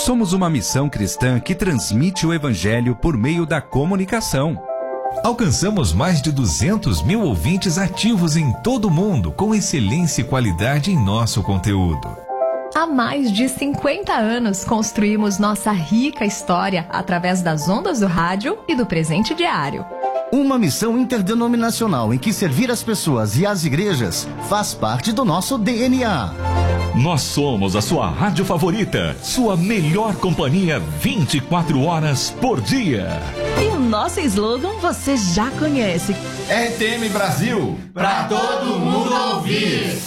Somos uma missão cristã que transmite o Evangelho por meio da comunicação. Alcançamos mais de 200 mil ouvintes ativos em todo o mundo, com excelência e qualidade em nosso conteúdo. Há mais de 50 anos construímos nossa rica história através das ondas do rádio e do presente diário. Uma missão interdenominacional em que servir as pessoas e as igrejas faz parte do nosso DNA. Nós somos a sua rádio favorita, sua melhor companhia 24 horas por dia. E o nosso slogan você já conhece. RTM Brasil, pra todo mundo ouvir.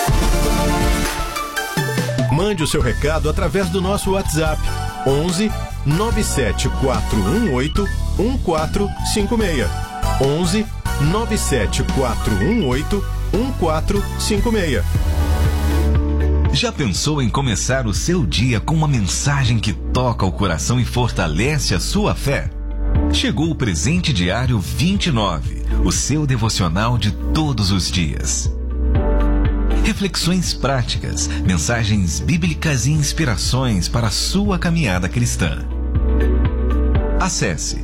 Mande o seu recado através do nosso WhatsApp 11 97418 1456. 11 97418 1456. Já pensou em começar o seu dia com uma mensagem que toca o coração e fortalece a sua fé? Chegou o Presente Diário 29, o seu devocional de todos os dias. Reflexões práticas, mensagens bíblicas e inspirações para a sua caminhada cristã. Acesse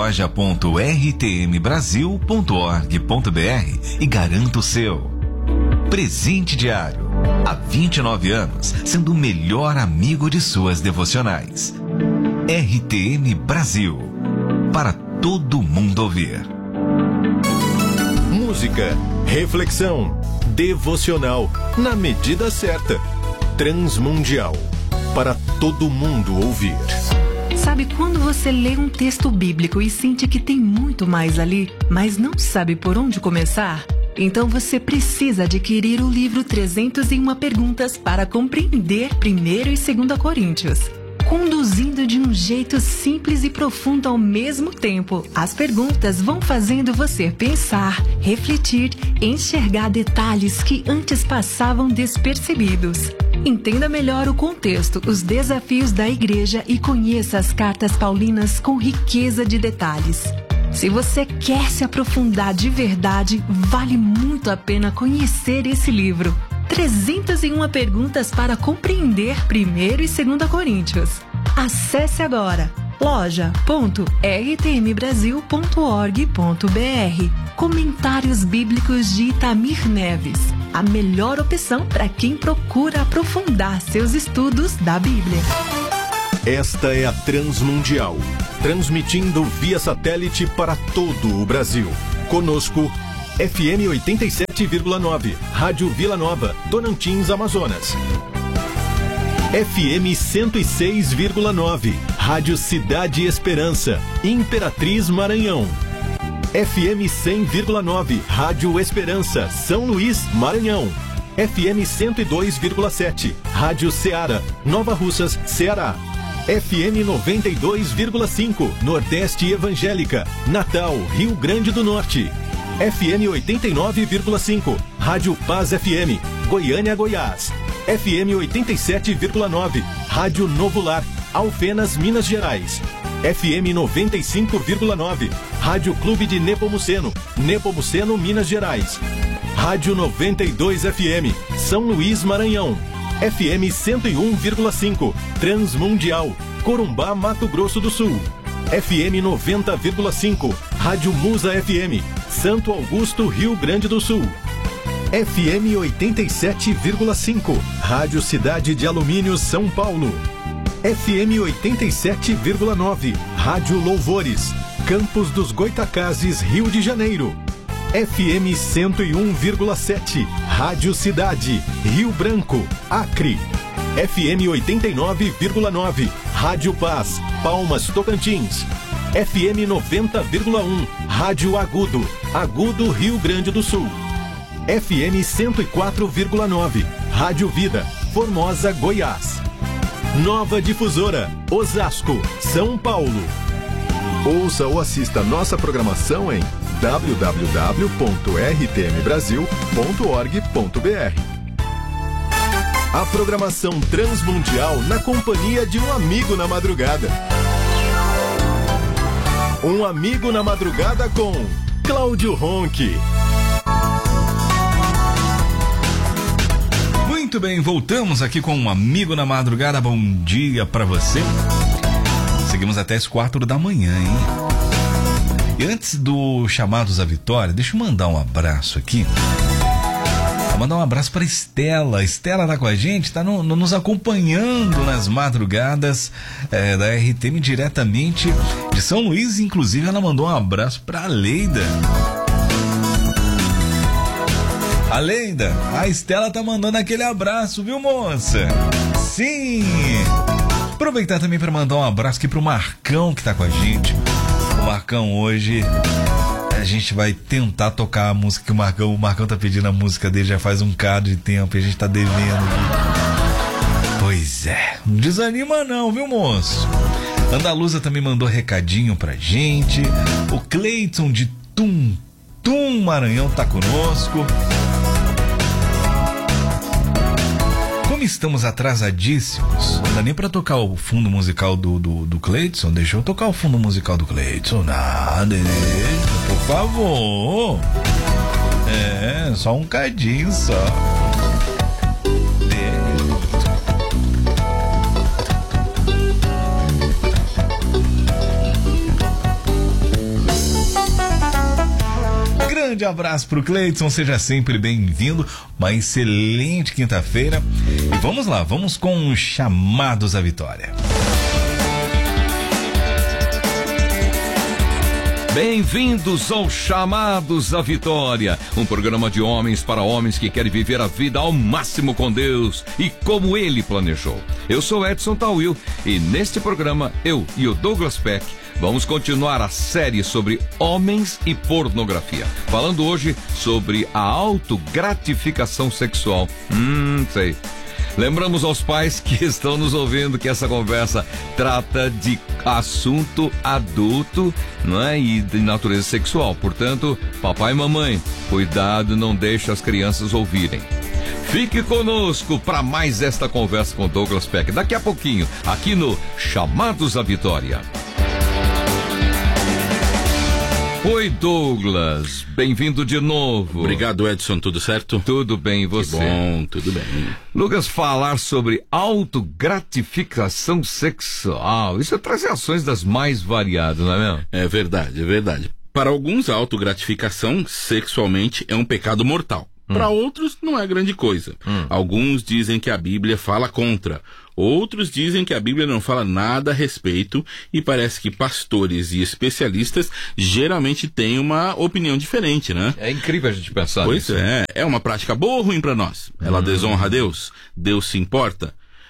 loja.rtmbrasil.org.br e garanta o seu. Presente Diário. Há 29 anos, sendo o melhor amigo de suas devocionais. RTM Brasil. Para todo mundo ouvir. Música, reflexão, devocional, na medida certa. Transmundial. Para todo mundo ouvir. Sabe quando você lê um texto bíblico e sente que tem muito mais ali, mas não sabe por onde começar? Então você precisa adquirir o livro 301 Perguntas para compreender 1º e 2º Coríntios. Conduzindo de um jeito simples e profundo ao mesmo tempo, as perguntas vão fazendo você pensar, refletir, enxergar detalhes que antes passavam despercebidos. Entenda melhor o contexto, os desafios da igreja e conheça as cartas paulinas com riqueza de detalhes. Se você quer se aprofundar de verdade, vale muito a pena conhecer esse livro. 301 Perguntas para compreender 1º e 2º Coríntios. Acesse agora loja.rtmbrasil.org.br. Comentários bíblicos de Itamir Neves. A melhor opção para quem procura aprofundar seus estudos da Bíblia. Esta é a Transmundial, transmitindo via satélite para todo o Brasil. Conosco, FM 87,9, Rádio Vila Nova, Tocantins, Amazonas. FM 106,9, Rádio Cidade Esperança, Imperatriz, Maranhão. FM 100,9, Rádio Esperança, São Luís, Maranhão. FM 102,7, Rádio Ceará, Nova Russas, Ceará. FM 92,5, Nordeste Evangélica, Natal, Rio Grande do Norte. FM 89,5, Rádio Paz FM, Goiânia, Goiás. FM 87,9, Rádio Novo Lar, Alfenas, Minas Gerais. FM 95,9, Rádio Clube de Nepomuceno, Nepomuceno, Minas Gerais. Rádio 92 FM, São Luís, Maranhão. FM 101,5, Transmundial, Corumbá, Mato Grosso do Sul. FM 90,5, Rádio Musa FM, Santo Augusto, Rio Grande do Sul. FM 87,5, Rádio Cidade de Alumínio, São Paulo. FM 87,9, Rádio Louvores, Campos dos Goitacazes, Rio de Janeiro. FM 101,7, Rádio Cidade, Rio Branco, Acre. FM 89,9, Rádio Paz, Palmas, Tocantins. FM 90,1, Rádio Agudo, Agudo, Rio Grande do Sul. FM 104,9, Rádio Vida, Formosa, Goiás. Nova Difusora, Osasco, São Paulo. Ouça ou assista nossa programação em www.rtmbrasil.org.br. A programação transmundial na companhia de um amigo na madrugada. Um amigo na madrugada com Cláudio Ronchi. Muito bem, voltamos aqui com um amigo na madrugada. Bom dia pra você. Seguimos até as 4 da manhã, hein? E antes do Chamados à Vitória, deixa eu mandar um abraço aqui. Vou mandar um abraço para Estela. Estela tá com a gente, tá nos acompanhando nas madrugadas da RTM diretamente de São Luís. Inclusive, ela mandou um abraço para Leida. A Leida, a Estela tá mandando aquele abraço, viu, moça? Sim! Aproveitar também para mandar um abraço aqui pro Marcão que tá com a gente. O Marcão hoje, a gente vai tentar tocar a música que o Marcão tá pedindo a música dele já faz um bocado de tempo e a gente tá devendo aqui. Pois é, não desanima não, viu, moço? Andaluza também mandou recadinho pra gente. O Cleiton de Tum Maranhão tá conosco. Como estamos atrasadíssimos, não dá nem pra tocar o fundo musical do Cleiton. Deixa eu tocar o fundo musical do Cleiton. Nada, por favor. Só um cadinho só. Grande abraço pro Cleiton, seja sempre bem-vindo. Uma excelente quinta-feira. E vamos lá, vamos com os Chamados à Vitória. Bem-vindos ao Chamados à Vitória, um programa de homens para homens que querem viver a vida ao máximo com Deus e como Ele planejou. Eu sou Edson Tawil e neste programa eu e o Douglas Peck vamos continuar a série sobre homens e pornografia, falando hoje sobre a autogratificação sexual. Sei. Lembramos aos pais que estão nos ouvindo que essa conversa trata de assunto adulto, não é? E de natureza sexual. Portanto, papai e mamãe, cuidado, não deixe as crianças ouvirem. Fique conosco para mais esta conversa com Douglas Peck. Daqui a pouquinho, aqui no Chamados à Vitória. Oi, Douglas, bem-vindo de novo. Obrigado, Edson, tudo certo? Tudo bem, e você? Que bom, tudo bem. Lucas, falar sobre autogratificação sexual, isso é trazer ações das mais variadas, não é mesmo? É verdade, é verdade. Para alguns, a autogratificação sexualmente é um pecado mortal. Para outros, não é grande coisa. Alguns dizem que a Bíblia fala contra. Outros dizem que a Bíblia não fala nada a respeito e parece que pastores e especialistas geralmente têm uma opinião diferente, né? É incrível a gente pensar nisso. Pois é uma prática boa ou ruim para nós? Ela desonra a Deus? Deus se importa?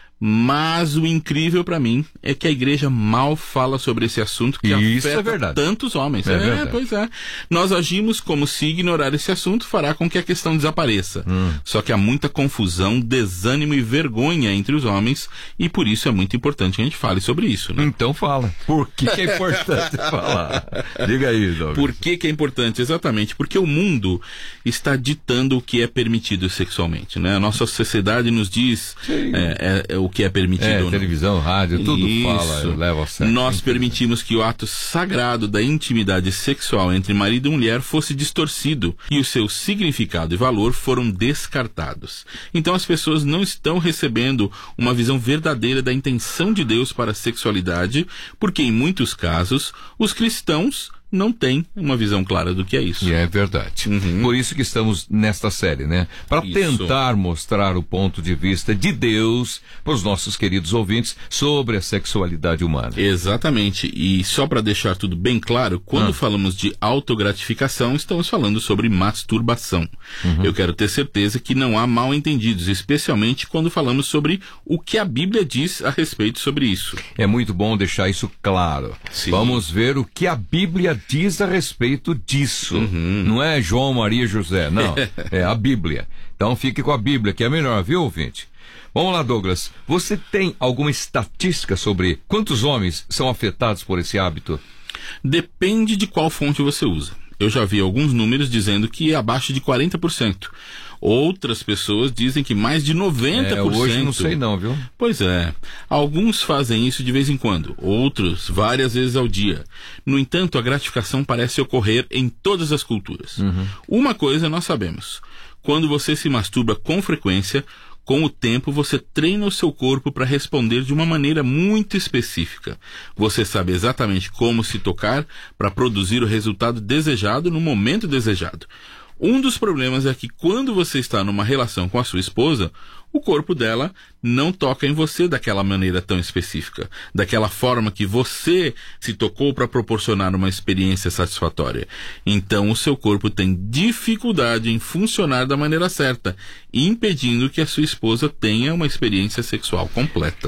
Mas o incrível para mim é que a igreja mal fala sobre esse assunto que afeta tantos homens. Pois é. Nós agimos como se ignorar esse assunto fará com que a questão desapareça. Só que há muita confusão, desânimo e vergonha entre os homens e por isso é muito importante que a gente fale sobre isso, né? Então fala. Por que é importante falar? Diga aí, Douglas. Por que é importante? Exatamente, porque o mundo está ditando o que é permitido sexualmente, né? A nossa sociedade nos diz o que é permitido. Televisão, rádio, tudo fala, leva a sério. Nós permitimos que o ato sagrado da intimidade sexual entre marido e mulher fosse distorcido e o seu significado e valor foram descartados. Então as pessoas não estão recebendo uma visão verdadeira da intenção de Deus para a sexualidade, porque em muitos casos os cristãos não tem uma visão clara do que é isso. E é verdade. Por isso que estamos nesta série, né? Para tentar mostrar o ponto de vista de Deus para os nossos queridos ouvintes sobre a sexualidade humana. Exatamente. E só para deixar tudo bem claro, quando falamos de autogratificação, estamos falando sobre masturbação. Eu quero ter certeza que não há mal entendidos, especialmente quando falamos sobre o que a Bíblia diz a respeito sobre isso. É muito bom deixar isso claro. Sim. Vamos ver o que a Bíblia diz a respeito disso. Não é João, Maria, José, não. É a Bíblia. Então fique com a Bíblia, que é melhor, viu, ouvinte? Vamos lá, Douglas. Você tem alguma estatística sobre quantos homens são afetados por esse hábito? Depende de qual fonte você usa. Eu já vi alguns números dizendo que é abaixo de 40%. Outras pessoas dizem que mais de 90%. Hoje não sei não, viu? Pois é. Alguns fazem isso de vez em quando, outros várias vezes ao dia. No entanto, a gratificação parece ocorrer em todas as culturas. Uma coisa nós sabemos. Quando você se masturba com frequência, Com o tempo, você treina o seu corpo para responder de uma maneira muito específica. Você sabe exatamente como se tocar para produzir o resultado desejado no momento desejado. Um dos problemas é que quando você está numa relação com a sua esposa, o corpo dela não toca em você daquela maneira tão específica, daquela forma que você se tocou para proporcionar uma experiência satisfatória. Então o seu corpo tem dificuldade em funcionar da maneira certa, impedindo que a sua esposa tenha uma experiência sexual completa.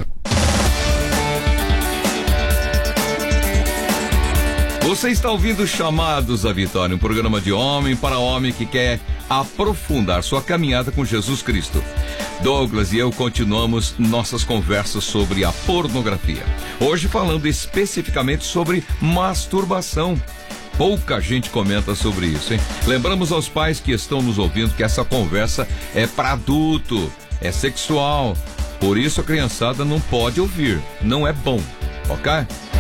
Você está ouvindo Chamados à Vitória, um programa de homem para homem que quer aprofundar sua caminhada com Jesus Cristo. Douglas e eu continuamos nossas conversas sobre a pornografia. Hoje falando especificamente sobre masturbação. Pouca gente comenta sobre isso, hein? Lembramos aos pais que estão nos ouvindo que essa conversa é para adulto, é sexual. Por isso a criançada não pode ouvir, não é bom, ok?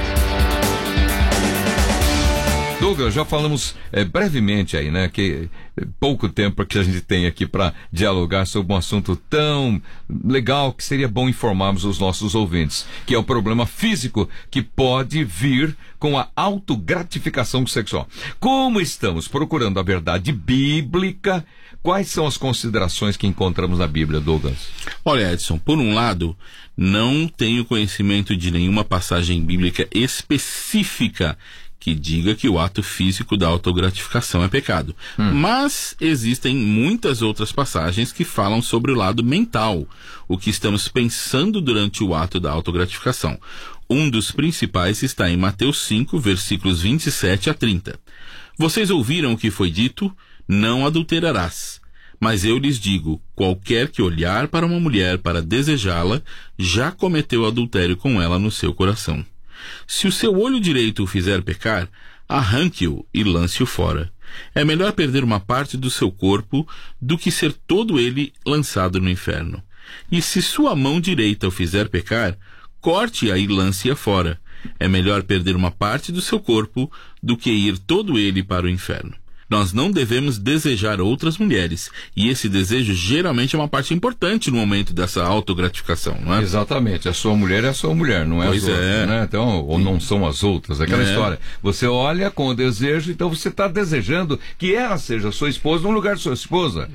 Douglas, já falamos brevemente aí, né, que pouco tempo que a gente tem aqui para dialogar sobre um assunto tão legal que seria bom informarmos os nossos ouvintes, que é o problema físico que pode vir com a autogratificação sexual. Como estamos procurando a verdade bíblica, quais são as considerações que encontramos na Bíblia, Douglas? Olha, Edson, por um lado, não tenho conhecimento de nenhuma passagem bíblica específica que diga que o ato físico da autogratificação é pecado. Mas existem muitas outras passagens que falam sobre o lado mental, o que estamos pensando durante o ato da autogratificação. Um dos principais está em Mateus 5, versículos 27 a 30. Vocês ouviram o que foi dito? Não adulterarás. Mas eu lhes digo, qualquer que olhar para uma mulher para desejá-la, já cometeu adultério com ela no seu coração. Se o seu olho direito o fizer pecar, arranque-o e lance-o fora. É melhor perder uma parte do seu corpo do que ser todo ele lançado no inferno. E se sua mão direita o fizer pecar, corte-a e lance-a fora. É melhor perder uma parte do seu corpo do que ir todo ele para o inferno. Nós não devemos desejar outras mulheres, e esse desejo geralmente é uma parte importante no momento dessa autogratificação, não é? Exatamente, a sua mulher é a sua mulher, não é? Pois as outras, né? Então, ou não são as outras, aquela história. Você olha com o desejo, então você está desejando que ela seja sua esposa no lugar de sua esposa.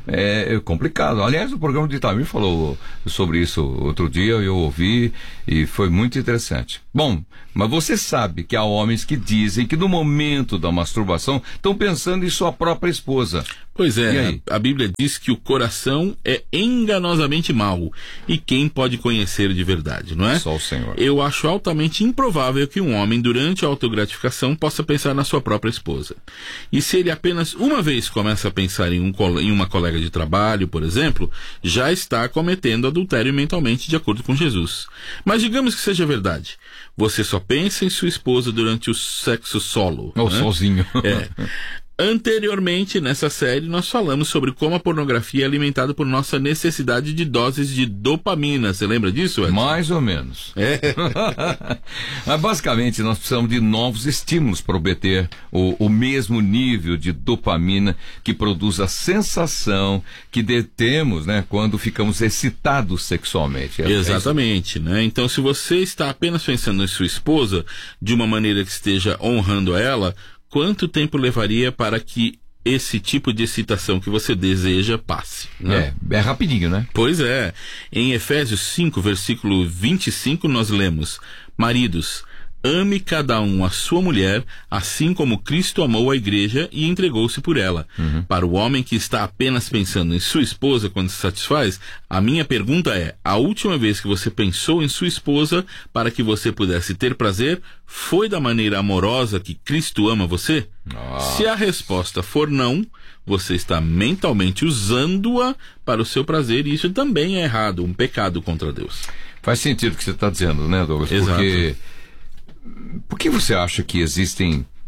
É complicado. Aliás, o programa de Itamir falou sobre isso outro dia, eu ouvi e foi muito interessante. Bom, mas você sabe que há homens que dizem que no momento da masturbação estão pensando em sua própria esposa. Pois é, a Bíblia diz que o coração é enganosamente mau, e quem pode conhecer de verdade, não é? Só o Senhor. Eu acho altamente improvável que um homem, durante a autogratificação, possa pensar na sua própria esposa. E se ele apenas uma vez começa a pensar em uma colega de trabalho, por exemplo, já está cometendo adultério mentalmente, de acordo com Jesus. Mas digamos que seja verdade. Você só pensa em sua esposa durante o sexo solo. Ou sozinho. Anteriormente, nessa série, nós falamos sobre como a pornografia é alimentada por nossa necessidade de doses de dopamina. Você lembra disso, Edson? Mais ou menos. Mas basicamente nós precisamos de novos estímulos para obter o mesmo nível de dopamina que produz a sensação que detemos, né, quando ficamos excitados sexualmente. Exatamente, né? Então, se você está apenas pensando em sua esposa de uma maneira que esteja honrando a ela, quanto tempo levaria para que esse tipo de excitação que você deseja passe? Né? É rapidinho, né? Pois é. Em Efésios 5, versículo 25, nós lemos: Maridos, ame cada um a sua mulher, assim como Cristo amou a igreja e entregou-se por ela. Para o homem que está apenas pensando em sua esposa quando se satisfaz, a minha pergunta é: a última vez que você pensou em sua esposa para que você pudesse ter prazer, foi da maneira amorosa que Cristo ama você? Se a resposta for não, você está mentalmente usando-a para o seu prazer, e isso também é errado, um pecado contra Deus. Faz sentido o que você está dizendo, né, Douglas? Exato. Por que você acha que existem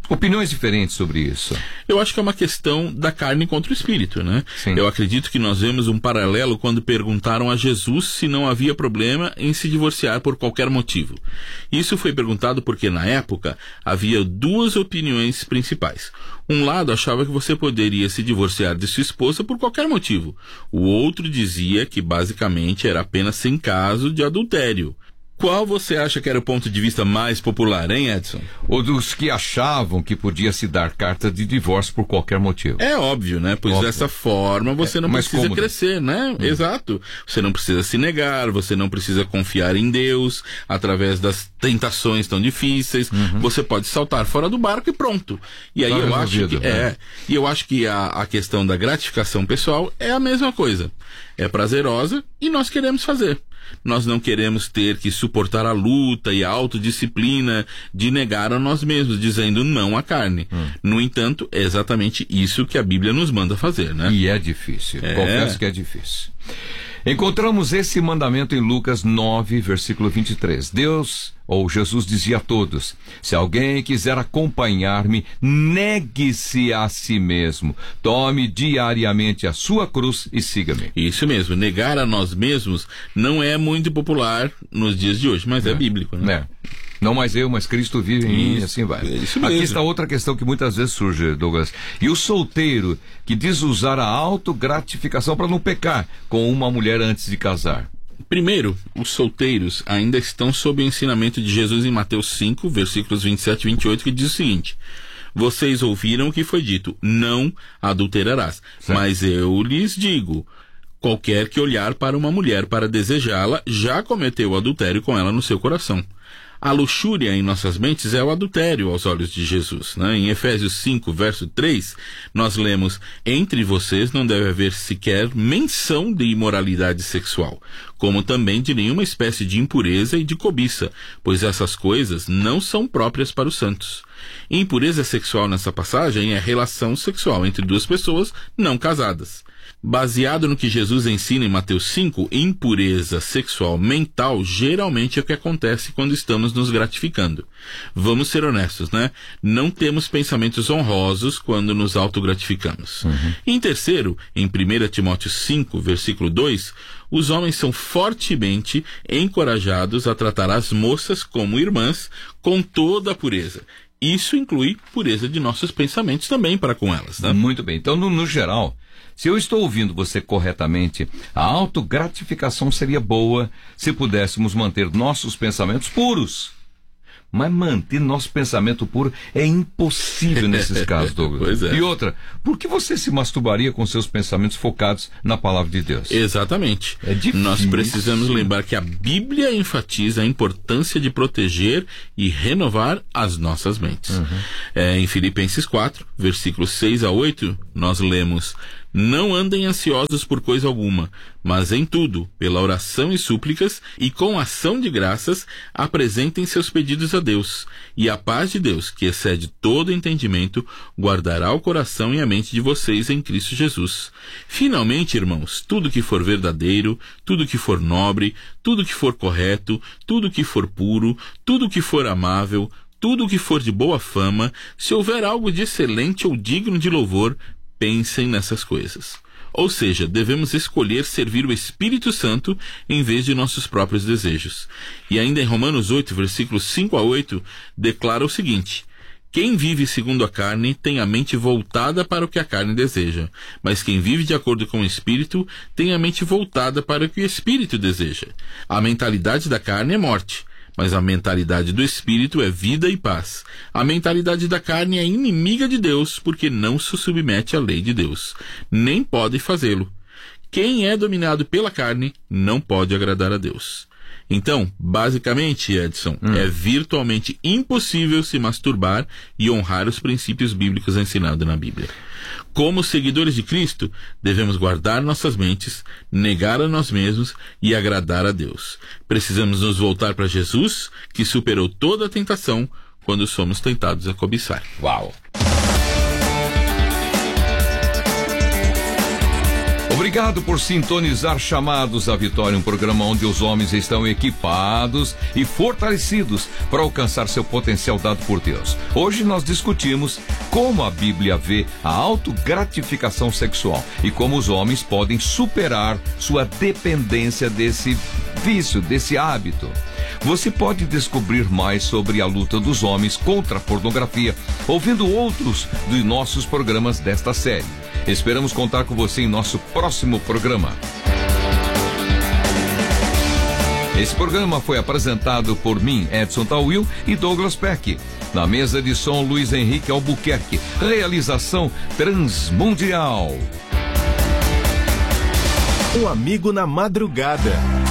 opiniões diferentes sobre isso. Eu acho que é uma questão da carne contra o espírito, né? Sim. Eu acredito que nós vemos um paralelo quando perguntaram a Jesus se não havia problema em se divorciar por qualquer motivo. Isso foi perguntado porque, na época, havia duas opiniões principais. Um lado achava que você poderia se divorciar de sua esposa por qualquer motivo. O outro dizia que, basicamente, era apenas em caso de adultério. Qual você acha que era o ponto de vista mais popular, hein, Edson? Ou dos que achavam que podia se dar carta de divórcio por qualquer motivo. É óbvio, né? Pois óbvio. Dessa forma você não precisa cômodo. crescer, né? Exato. Você não precisa se negar, você não precisa confiar em Deus através das tentações tão difíceis. Você pode saltar fora do barco e pronto. E aí eu acho que e eu acho que a questão da gratificação pessoal é a mesma coisa. É prazerosa e nós queremos fazer. Nós não queremos ter que suportar a luta e a autodisciplina de negar a nós mesmos, dizendo não à carne. No entanto, é exatamente isso que a Bíblia nos manda fazer, né? E é difícil. Confesso que é difícil. Encontramos esse mandamento em Lucas 9, versículo 23. Jesus dizia a todos: se alguém quiser acompanhar-me, negue-se a si mesmo, tome diariamente a sua cruz e siga-me. Isso mesmo, negar a nós mesmos não é muito popular nos dias de hoje, mas é bíblico, né? Não mais eu, mas Cristo vive em mim, e assim vai. Aqui está outra questão que muitas vezes surge, Douglas. E o solteiro que diz usar a autogratificação para não pecar com uma mulher antes de casar? Primeiro, os solteiros ainda estão sob o ensinamento de Jesus em Mateus 5, versículos 27 e 28, que diz o seguinte: vocês ouviram o que foi dito, não adulterarás. Certo. Mas eu lhes digo, qualquer que olhar para uma mulher para desejá-la, já cometeu adultério com ela no seu coração. A luxúria em nossas mentes é o adultério aos olhos de Jesus, né? Em Efésios 5, verso 3, nós lemos: entre vocês não deve haver sequer menção de imoralidade sexual, como também de nenhuma espécie de impureza e de cobiça, pois essas coisas não são próprias para os santos. Impureza sexual nessa passagem é relação sexual entre duas pessoas não casadas. Baseado no que Jesus ensina em Mateus 5, impureza sexual mental geralmente é o que acontece quando estamos nos gratificando. Vamos ser honestos, né? Não temos pensamentos honrosos quando nos autogratificamos. Em terceiro, em 1 Timóteo 5, versículo 2, os homens são fortemente encorajados a tratar as moças como irmãs com toda a pureza. Isso inclui pureza de nossos pensamentos também para com elas, né? Muito bem. Então, no geral, se eu estou ouvindo você corretamente, a autogratificação seria boa se pudéssemos manter nossos pensamentos puros. Mas manter nosso pensamento puro é impossível nesses casos, Douglas. Pois é. E outra, por que você se masturbaria com seus pensamentos focados na palavra de Deus? Exatamente. É difícil. Nós precisamos lembrar que a Bíblia enfatiza a importância de proteger e renovar as nossas mentes. Em Filipenses 4, versículos 6 a 8, nós lemos: não andem ansiosos por coisa alguma, mas em tudo, pela oração e súplicas, e com ação de graças, apresentem seus pedidos a Deus. E a paz de Deus, que excede todo entendimento, guardará o coração e a mente de vocês em Cristo Jesus. Finalmente, irmãos, tudo que for verdadeiro, tudo que for nobre, tudo que for correto, tudo que for puro, tudo que for amável, tudo que for de boa fama, se houver algo de excelente ou digno de louvor, pensem nessas coisas. Ou seja, devemos escolher servir o Espírito Santo em vez de nossos próprios desejos. E ainda em Romanos 8, versículos 5 a 8, declara o seguinte: quem vive segundo a carne tem a mente voltada para o que a carne deseja, mas quem vive de acordo com o Espírito tem a mente voltada para o que o Espírito deseja. A mentalidade da carne é morte, mas a mentalidade do Espírito é vida e paz. A mentalidade da carne é inimiga de Deus, porque não se submete à lei de Deus, nem pode fazê-lo. Quem é dominado pela carne não pode agradar a Deus. Então, basicamente, Edson, é virtualmente impossível se masturbar e honrar os princípios bíblicos ensinados na Bíblia. Como seguidores de Cristo, devemos guardar nossas mentes, negar a nós mesmos e agradar a Deus. Precisamos nos voltar para Jesus, que superou toda a tentação quando somos tentados a cobiçar. Uau! Obrigado por sintonizar Chamados à Vitória, um programa onde os homens estão equipados e fortalecidos para alcançar seu potencial dado por Deus. Hoje nós discutimos como a Bíblia vê a autogratificação sexual e como os homens podem superar sua dependência desse vício, desse hábito. Você pode descobrir mais sobre a luta dos homens contra a pornografia ouvindo outros dos nossos programas desta série. Esperamos contar com você em nosso próximo programa. Esse programa foi apresentado por mim, Edson Tawil e Douglas Peck. Na mesa de som, Luiz Henrique Albuquerque. Realização Transmundial. Um amigo na madrugada.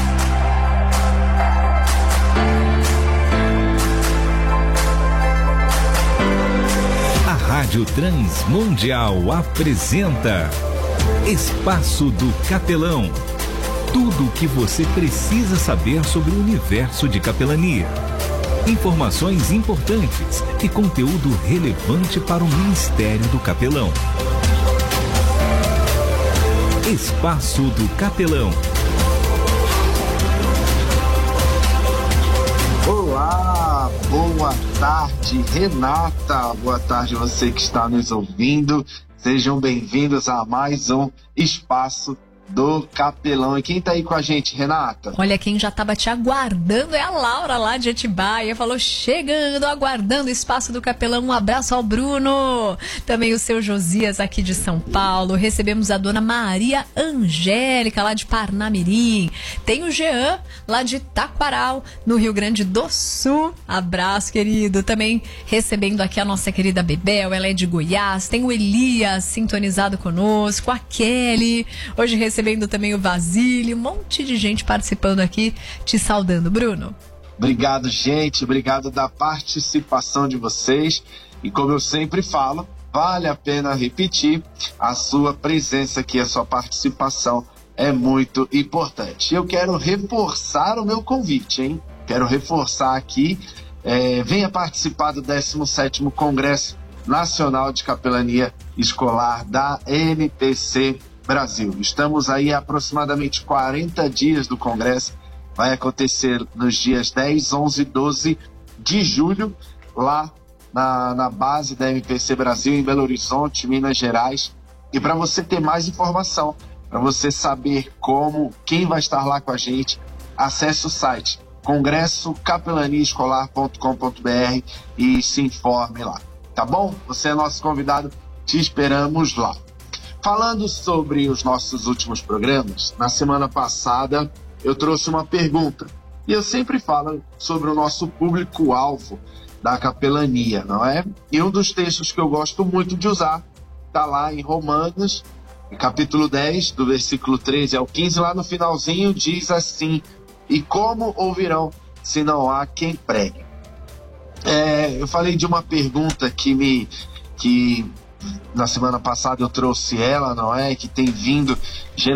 Rádio Transmundial apresenta Espaço do Capelão. Tudo o que você precisa saber sobre o universo de capelania. Informações importantes e conteúdo relevante para o ministério do capelão. Espaço do Capelão. Olá, boa tarde, Renata. Boa tarde você que está nos ouvindo. Sejam bem-vindos a mais um Espaço do Capelão. E quem tá aí com a gente, Renata? Olha, quem já tava te aguardando é a Laura lá de Atibaia. Falou, chegando, aguardando o Espaço do Capelão. Um abraço ao Bruno. Também o seu Josias aqui de São Paulo. Recebemos a dona Maria Angélica lá de Parnamirim. Tem o Jean lá de Taquaral, no Rio Grande do Sul. Abraço, querido. Também recebendo aqui a nossa querida Bebel, ela é de Goiás. Tem o Elias sintonizado conosco, a Kelly. Hoje recebendo também o Vasílio, um monte de gente participando aqui, te saudando, Bruno. Obrigado, gente, obrigado da participação de vocês. E como eu sempre falo, vale a pena repetir, a sua presença aqui, a sua participação é muito importante. Eu quero reforçar o meu convite, hein? Quero reforçar aqui, venha participar do 17º Congresso Nacional de Capelania Escolar da MPC Brasil. Estamos aí há aproximadamente 40 dias do Congresso. Vai acontecer nos dias 10, 11 e 12 de julho, lá na base da MPC Brasil, em Belo Horizonte, Minas Gerais. E para você ter mais informação, para você saber quem vai estar lá com a gente, acesse o site congressocapelaniaescolar.com.br e se informe lá. Tá bom? Você é nosso convidado, te esperamos lá. Falando sobre os nossos últimos programas, na semana passada eu trouxe uma pergunta. E eu sempre falo sobre o nosso público-alvo da capelania, não é? E um dos textos que eu gosto muito de usar está lá em Romanos, capítulo 10, do versículo 13 ao 15, lá no finalzinho diz assim: e como ouvirão se não há quem pregue? Eu falei de uma pergunta que na semana passada eu trouxe ela, não é? Que tem vindo